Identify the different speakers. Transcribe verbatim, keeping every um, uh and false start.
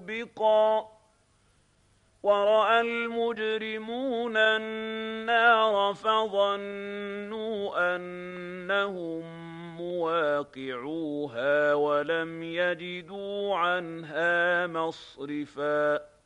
Speaker 1: موبقا ورأى المجرمون النار فظنوا أنهم مواقعوها ولم يجدوا عنها مصرفا